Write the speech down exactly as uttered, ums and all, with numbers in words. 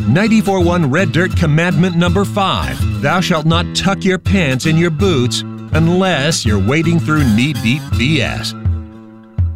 ninety-four one Red Dirt Commandment number five. Thou shalt not tuck your pants in your boots unless you're wading through knee-deep B S.